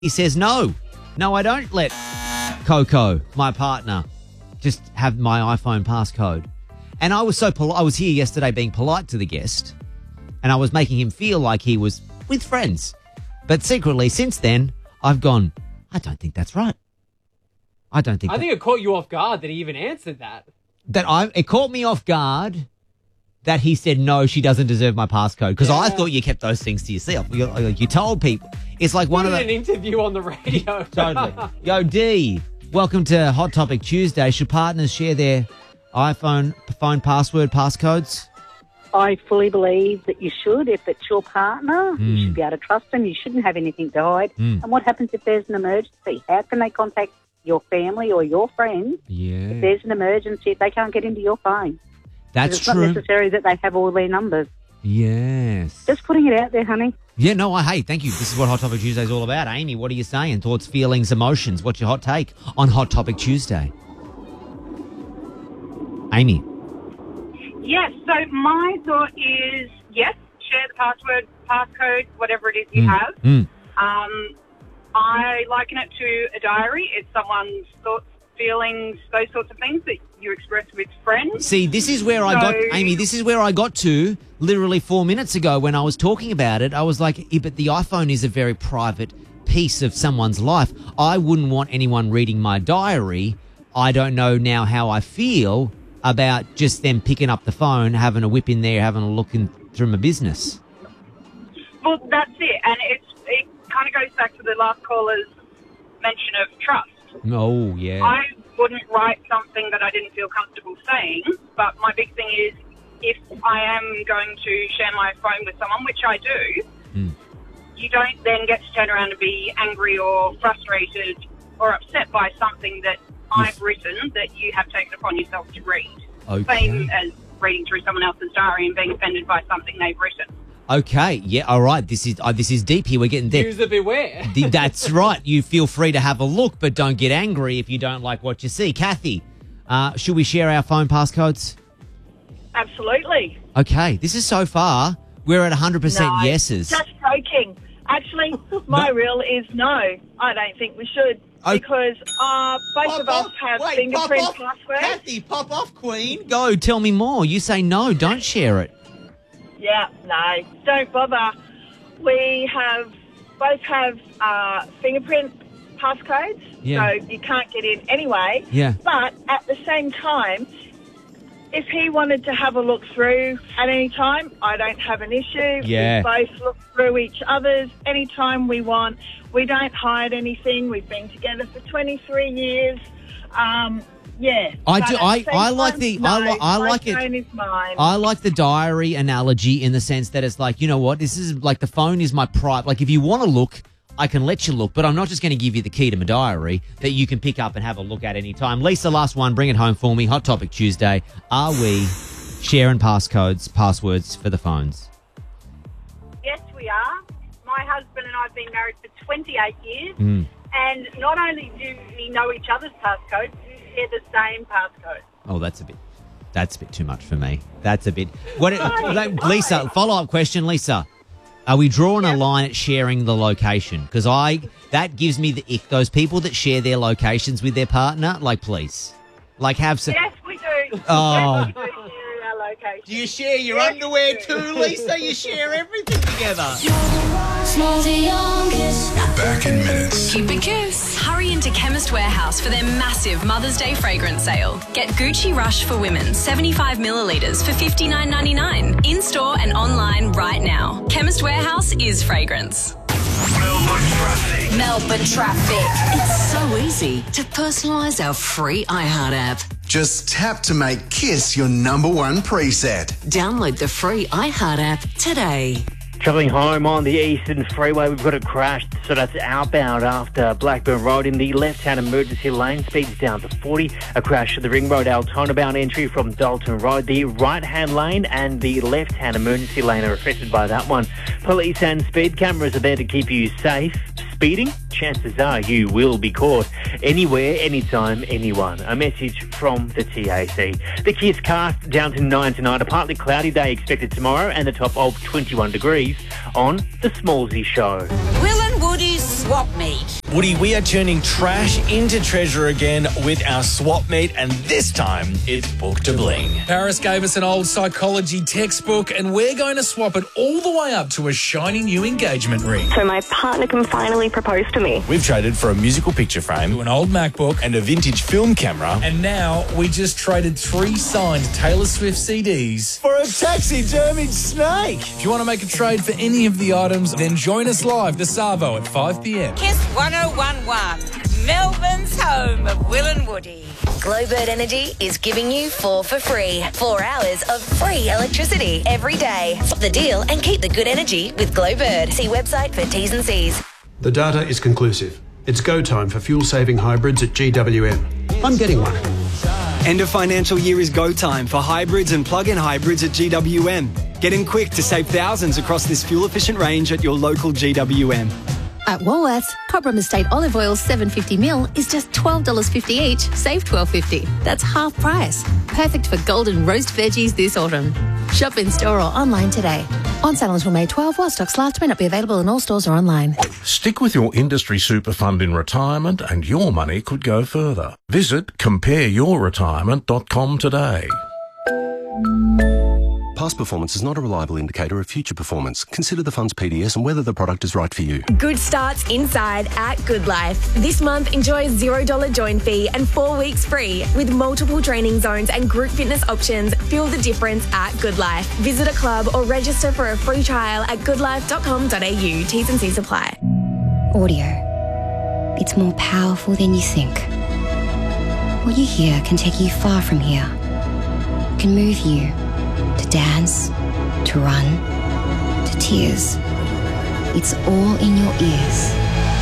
He says, no, I don't let Coco, my partner, just have my iPhone passcode. And I was so polite. I was here yesterday being polite to the guest, and I was making him feel like he was with friends. But secretly, since then, I've gone, I don't think that's right. I think it caught you off guard that he even answered that. It caught me off guard that he said, no, she doesn't deserve my passcode. Because I thought you kept those things to yourself. You told people. It's like one of an interview on the radio. Totally. Yo, D, welcome to Hot Topic Tuesday. Should partners share their iPhone phone password passcodes? I fully believe that you should. If it's your partner, you should be able to trust them. You shouldn't have anything to hide. And what happens if there's an emergency? How can they contact your family or your friends if there's an emergency, if they can't get into your phone? That's it's true. It's not necessary that they have all their numbers. Yes. Just putting it out there, honey. Yeah, no, hey, thank you. This is what Hot Topic Tuesday is all about. Amy, what are you saying? Thoughts, feelings, emotions. What's your hot take on Hot Topic Tuesday? Amy. Yes, so my thought is, yes, share the passcode, whatever it is you have. I liken it to a diary. It's someone's thoughts, feelings, those sorts of things that you express with friends. See, this is where Amy, this is where I got to literally 4 minutes ago when I was talking about it. I was like, but the iPhone is a very private piece of someone's life. I wouldn't want anyone reading my diary. I don't know now how I feel about just them picking up the phone, having a whip in there, having a look through my business. Well, that's it. And it kind of goes back to the last caller's mention of trust. Oh, yeah. I wouldn't write something that I didn't feel comfortable saying, but my big thing is if I am going to share my phone with someone, which I do, you don't then get to turn around and be angry or frustrated or upset by something that I've written that you have taken upon yourself to read. Okay. Same as reading through someone else's diary and being offended by something they've written. Okay, yeah, all right. This is deep here. We're getting there. User beware. That's right. You feel free to have a look, but don't get angry if you don't like what you see. Kathy, should we share our phone passcodes? Absolutely. Okay, this is so far. We're at 100% yeses. Just joking. Actually, my rule is no. I don't think we should. Because both of us have fingerprint passwords. Kathy, pop off, Queen. Go, tell me more. You say no, don't share it. Yeah, no, don't bother. We both have fingerprint passcodes, so you can't get in anyway. Yeah. But at the same time, if he wanted to have a look through at any time, I don't have an issue. Yeah. We both look through each other's anytime we want. We don't hide anything. We've been together for 23 years. Yeah. I like it. Phone is mine. I like the diary analogy in the sense that it's like, you know what, this is like the phone is my private. Like if you want to look, I can let you look, but I'm not just going to give you the key to my diary that you can pick up and have a look at any time. Lisa, last one, bring it home for me. Hot Topic Tuesday. Are we sharing passwords for the phones? Yes, we are. My husband and I have been married for 28 years, and not only do we know each other's passcodes, we share the same passcode. Oh, that's a bit too much for me. That's a bit. Lisa, follow-up question, Lisa. Are we drawing a line at sharing the location? Because that gives me the ick. Those people that share their locations with their partner, like, please. Like, have some... Yes, we do. Oh. Yes, we do share our location. Do you share your underwear too, Lisa? You share everything together. We're back in minutes. Keep it Kiss. Hurry into Chemist Warehouse for their massive Mother's Day fragrance sale. Get Gucci Rush for Women, 75 millilitres for $59.99. In-store and online right now. Chemist Warehouse is fragrance. Melbourne traffic. It's so easy to personalise our free iHeart app. Just tap to make Kiss your number one preset. Download the free iHeart app today. Travelling home on the Eastern Freeway, we've got a crash, so that's outbound after Blackburn Road in the left-hand emergency lane. Speeds down to 40. A crash to the Ring Road Altona-bound entry from Dalton Road. The right-hand lane and the left-hand emergency lane are affected by that one. Police and speed cameras are there to keep you safe. Speeding, chances are you will be caught. Anywhere, anytime, anyone. A message from the TAC. The Kiss cast down to 9 tonight. A partly cloudy day expected tomorrow and a top of 21 degrees on The Smallsy Show. Will and Woody's swap meet. Woody, we are turning trash into treasure again with our swap meet, and this time it's Book to Bling. Paris gave us an old psychology textbook, and we're going to swap it all the way up to a shiny new engagement ring. So my partner can finally propose to me. We've traded for a musical picture frame, to an old MacBook, and a vintage film camera. And now we just traded 3 signed Taylor Swift CDs for a taxidermied snake. If you want to make a trade for any of the items, then join us live this Savo at 5 p.m. Kiss 1011, Melbourne's home of Will and Woody. Glowbird Energy is giving you 4 for free. 4 hours of free electricity every day. Stop the deal and keep the good energy with Glowbird. See website for T's and C's. The data is conclusive. It's go time for fuel-saving hybrids at GWM. I'm getting one. End of financial year is go time for hybrids and plug-in hybrids at GWM. Get in quick to save thousands across this fuel-efficient range at your local GWM. At Woolworths, Cobram Estate Olive Oil 750ml is just $12.50 each, save $12.50. That's half price. Perfect for golden roast veggies this autumn. Shop in store or online today. On sale until May 12, while stocks last, may not be available in all stores or online. Stick with your industry super fund in retirement and your money could go further. Visit compareyourretirement.com today. Past performance is not a reliable indicator of future performance. Consider the fund's PDS and whether the product is right for you. Good starts inside at Good Life. This month, enjoy a $0 join fee and 4 weeks free. With multiple training zones and group fitness options, feel the difference at Good Life. Visit a club or register for a free trial at goodlife.com.au. T's and C's apply. Audio. It's more powerful than you think. What you hear can take you far from here. It can move you. To dance, to run, to tears. It's all in your ears.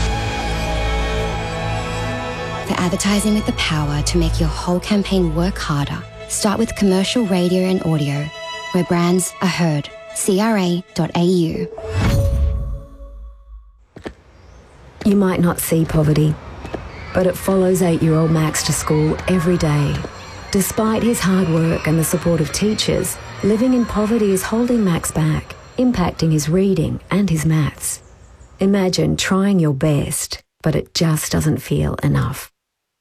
For advertising with the power to make your whole campaign work harder, start with commercial radio and audio, where brands are heard. CRA.au. You might not see poverty, but it follows 8-year-old Max to school every day. Despite his hard work and the support of teachers, living in poverty is holding Max back, impacting his reading and his maths. Imagine trying your best, but it just doesn't feel enough.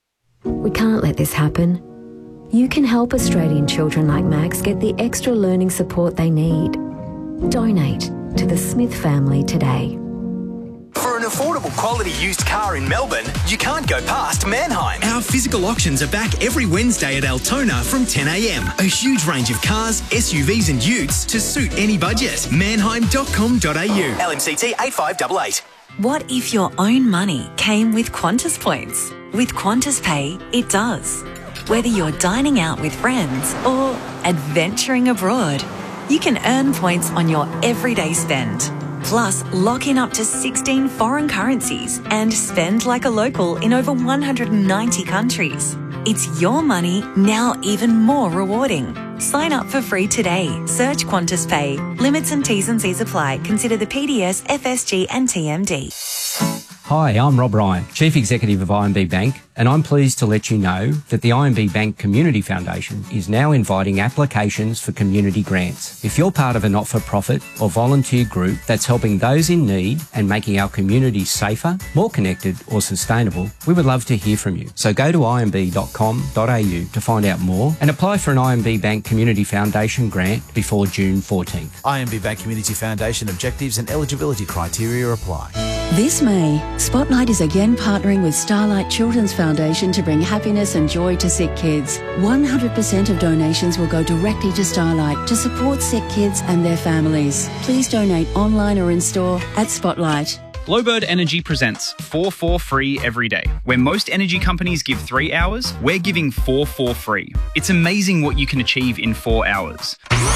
We can't let this happen. You can help Australian children like Max get the extra learning support they need. Donate to the Smith family today. For an affordable quality used car in Melbourne, you can't go past Manheim. Our physical auctions are back every Wednesday at Altona from 10 a.m. A huge range of cars, SUVs and utes to suit any budget. Manheim.com.au. LMCT 8588. What if your own money came with Qantas points? With Qantas Pay, it does. Whether you're dining out with friends or adventuring abroad, you can earn points on your everyday spend. Plus, lock in up to 16 foreign currencies and spend like a local in over 190 countries. It's your money, now even more rewarding. Sign up for free today. Search Qantas Pay. Limits and T's and C's apply. Consider the PDS, FSG and TMD. Hi, I'm Rob Ryan, Chief Executive of IMB Bank, and I'm pleased to let you know that the IMB Bank Community Foundation is now inviting applications for community grants. If you're part of a not-for-profit or volunteer group that's helping those in need and making our communities safer, more connected or sustainable, we would love to hear from you. So go to imb.com.au to find out more and apply for an IMB Bank Community Foundation grant before June 14th. IMB Bank Community Foundation objectives and eligibility criteria apply. This May, Spotlight is again partnering with Starlight Children's Foundation to bring happiness and joy to sick kids. 100% of donations will go directly to Starlight to support sick kids and their families. Please donate online or in store at Spotlight. Glowbird Energy presents 4 for free every day. Where most energy companies give 3 hours, we're giving 4 for free. It's amazing what you can achieve in 4 hours.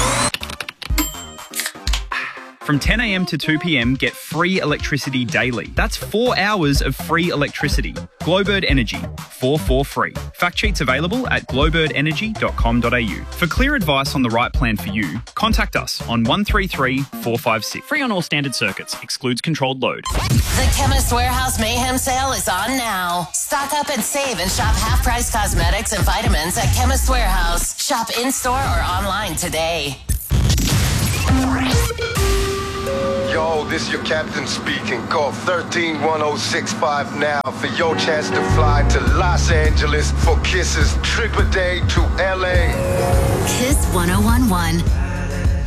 From 10 a.m. to 2 p.m, get free electricity daily. That's 4 hours of free electricity. Glowbird Energy, 4 for free. Fact sheets available at glowbirdenergy.com.au. For clear advice on the right plan for you, contact us on 133 456. Free on all standard circuits. Excludes controlled load. The Chemist Warehouse Mayhem Sale is on now. Stock up and save and shop half-price cosmetics and vitamins at Chemist Warehouse. Shop in-store or online today. You're Yo, this your captain speaking. Call 131065 now for your chance to fly to Los Angeles for Kiss's trip a day to LA. Kiss 1011.